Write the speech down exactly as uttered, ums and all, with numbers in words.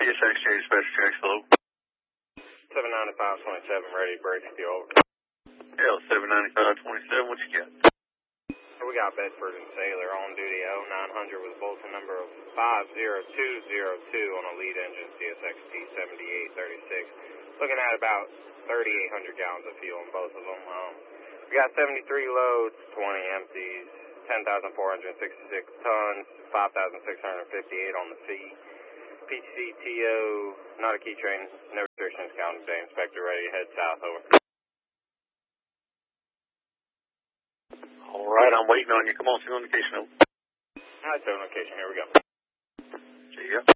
S X J Dispatch Tracks, hello. seven ninety-five twenty-seven, ready, break, you over. L seven ninety-five twenty-seven, what you got? We got Bedford and Sailor on duty at oh nine hundred with bulletin number of five zero two zero two on a lead engine C S X T seventy-eight thirty-six. Looking at about thirty-eight hundred gallons of fuel in both of them. Um, we got seventy-three loads, twenty empties, ten thousand four hundred sixty-six tons, five thousand six hundred fifty-eight on the feet. P T C T O, not a key train, no restrictions, counting today. Inspector ready to head south, over. All right, I'm waiting on you. Come on, signal indication, over. All right, signal indication, here we go. See ya.